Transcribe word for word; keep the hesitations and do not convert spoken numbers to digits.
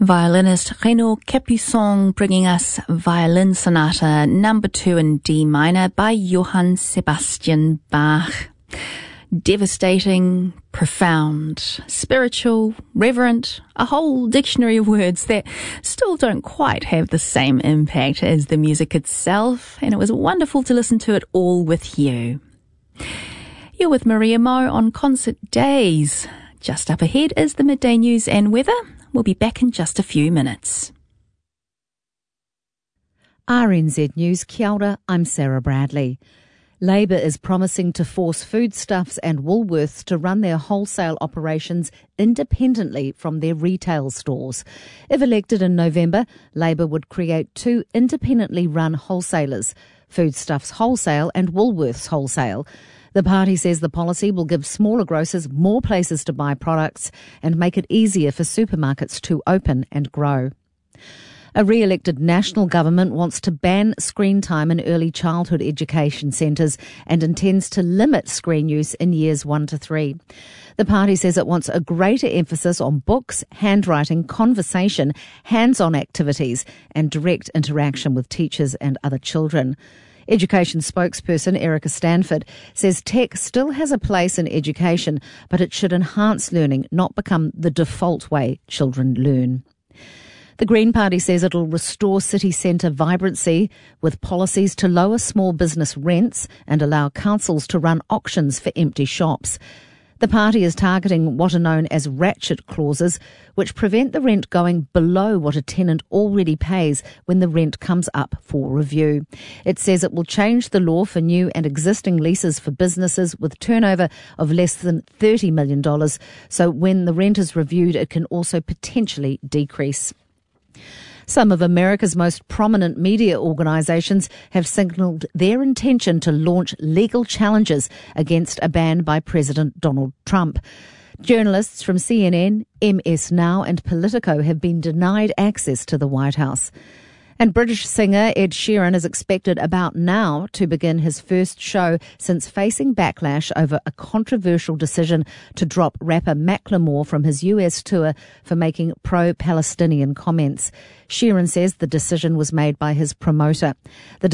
Violinist Renaud Capuçon bringing us Violin Sonata number two in D minor by Johann Sebastian Bach. Devastating, profound, spiritual, reverent, a whole dictionary of words that still don't quite have the same impact as the music itself, and it was wonderful to listen to it all with you. You're with Maria Mo on Concert Days. Just up ahead is the midday news and weather. We'll be back in just a few minutes. R N Z News, kia ora, I'm Sarah Bradley. Labour is promising to force Foodstuffs and Woolworths to run their wholesale operations independently from their retail stores. If elected in November, Labour would create two independently run wholesalers, Foodstuffs Wholesale and Woolworths Wholesale. The party says the policy will give smaller grocers more places to buy products and make it easier for supermarkets to open and grow. A re-elected national government wants to ban screen time in early childhood education centres and intends to limit screen use in years one to three. The party says it wants a greater emphasis on books, handwriting, conversation, hands-on activities and direct interaction with teachers and other children. Education spokesperson Erica Stanford says tech still has a place in education, but it should enhance learning, not become the default way children learn. The Green Party says it'll restore city centre vibrancy with policies to lower small business rents and allow councils to run auctions for empty shops. The party is targeting what are known as ratchet clauses, which prevent the rent going below what a tenant already pays when the rent comes up for review. It says it will change the law for new and existing leases for businesses with turnover of less than thirty million dollars, so when the rent is reviewed, it can also potentially decrease. Some of America's most prominent media organisations have signalled their intention to launch legal challenges against a ban by President Donald Trump. Journalists from C N N, M S Now and Politico have been denied access to the White House. And British singer Ed Sheeran is expected about now to begin his first show since facing backlash over a controversial decision to drop rapper Macklemore from his U S tour for making pro-Palestinian comments. Sheeran says the decision was made by his promoter. The